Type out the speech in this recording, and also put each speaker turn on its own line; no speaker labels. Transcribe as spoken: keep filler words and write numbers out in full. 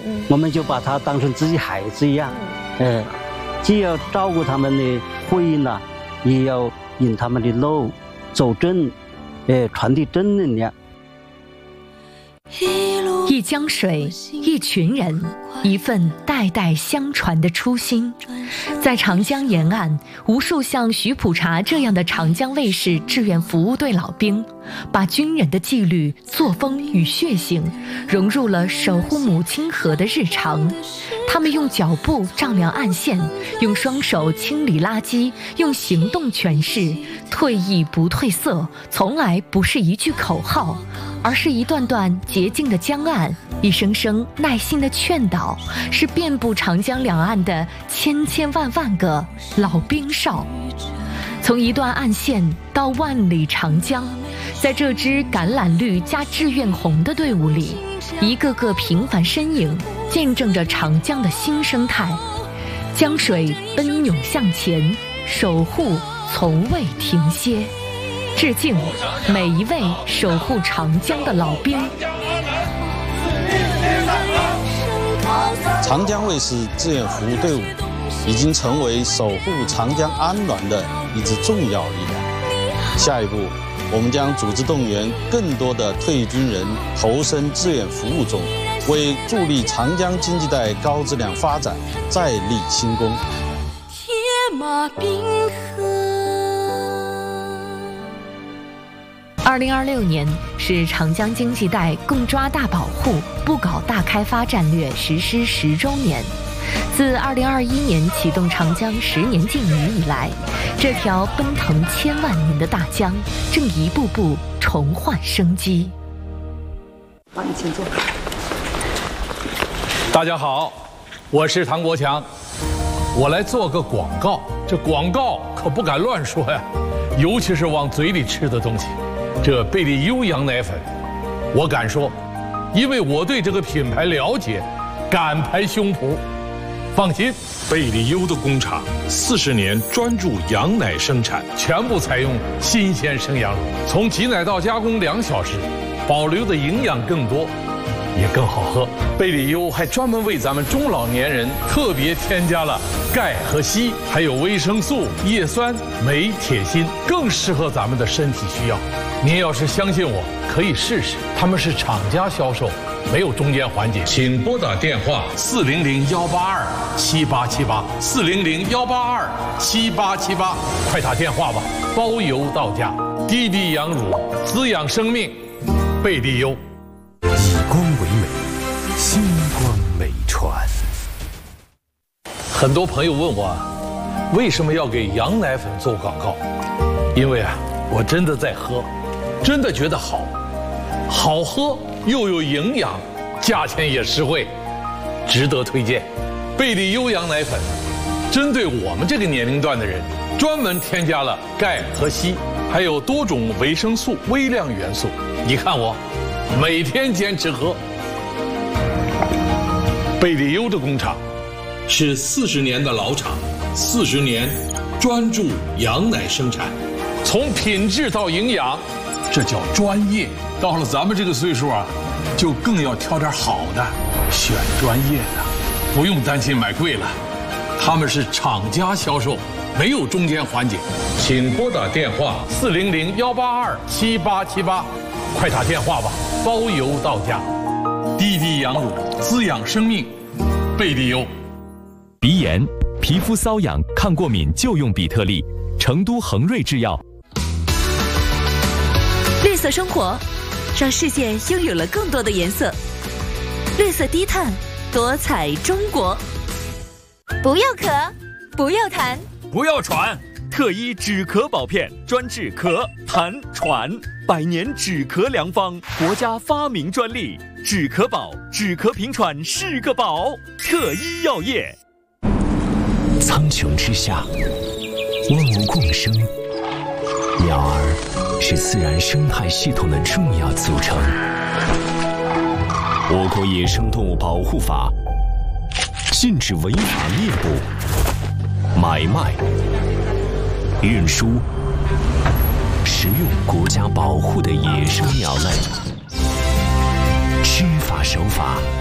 嗯，
我们就把它当成自己孩子一样，嗯、呃，既要照顾他们的慧呢，也要引他们的路走正，呃，传递正能量。
一江水，一群人，一份代代相传的初心。在长江沿岸，无数像徐普查这样的长江卫士志愿服务队老兵，把军人的纪律、作风与血性融入了守护母亲河的日常。他们用脚步丈量岸线，用双手清理垃圾，用行动诠释退役不褪色从来不是一句口号，而是一段段洁净的江岸，一声声耐心的劝导，是遍布长江两岸的千千万万个老兵少。从一段岸线到万里长江，在这支橄榄绿加志愿红的队伍里，一个个平凡身影见证着长江的新生态。江水奔涌向前，守护从未停歇。致敬每一位守护长江的老兵。
长江卫士志愿服务队伍已经成为守护长江安暖的一支重要力量。下一步，我们将组织动员更多的退役军人投身志愿服务中，为助力长江经济带高质量发展再立新功。
铁马冰河。
二零二六年是长江经济带共抓大保护、不搞大开发战略实施十周年。自二零二一年启动长江十年禁渔以来，这条奔腾千万年的大江正一步步重焕生机。
往前坐。
大家好，我是唐国强，我来做个广告。这广告可不敢乱说呀，尤其是往嘴里吃的东西。这贝利优羊奶粉，我敢说，因为我对这个品牌了解，敢拍胸脯。放心，
贝利优的工厂四十年专注羊奶生产，
全部采用新鲜生羊乳，从挤奶到加工两小时，保留的营养更多，也更好喝。贝利优还专门为咱们中老年人特别添加了钙和硒，还有维生素、叶酸、镁、铁、锌，更适合咱们的身体需要。您要是相信我，可以试试。他们是厂家销售，没有中间环节。请拨打电话四零零幺八二七八七八四零零幺八二七八七八，快打电话吧，包邮到家。滴滴羊乳滋养生命，贝利优。
以光为美，星光美传。
很多朋友问我，为什么要给羊奶粉做广告？因为啊，我真的在喝，真的觉得好，好喝又有营养，价钱也实惠，值得推荐。贝利优羊奶粉针对我们这个年龄段的人，专门添加了钙和硒，还有多种维生素、微量元素。你看我每天坚持喝。贝利优的工厂是四十年的老厂，四十年专注羊奶生产，从品质到营养，这叫专业。到了咱们这个岁数啊，就更要挑点好的，选专业的，不用担心买贵了。他们是厂家销售，没有中间环节。请拨打电话四零零幺八二七八七八，快打电话吧，包邮到家。滴滴羊乳滋养生命，贝利优。
鼻炎、皮肤瘙痒、抗过敏就用比特利，成都恒瑞制药。
绿色生活，让世界拥有了更多的颜色。绿色低碳，多彩中国。
不要咳，不要痰，
不要喘。特一止咳宝片，专治咳、痰、喘，百年止咳良方，国家发明专利。止咳宝，止咳平喘是个宝。特一药业。苍穹之下，万物共生，鸟儿是自然生态系统的重要组成。我国野生动物保护法禁止违法猎捕、买卖、运输、食用国家保护的野生鸟类，知法守法，